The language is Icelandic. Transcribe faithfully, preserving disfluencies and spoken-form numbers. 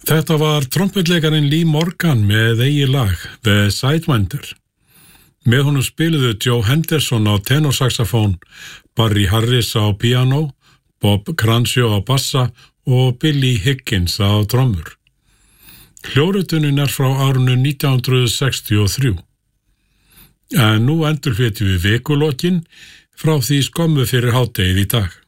Þetta var trompetleikarinn Lee Morgan með eigi lag, The Sidewinder. Með honum spiluðu Joe Henderson á tenorsaxofón, Barry Harris á piano, Bob Crancio á bassa og Billy Higgins á trommur. Hljóðritunin er frá árinu nítján hundruð sextíu og þrjú. En nú endurflytjum við vikulokin frá því skömmu fyrir hádegið í dag.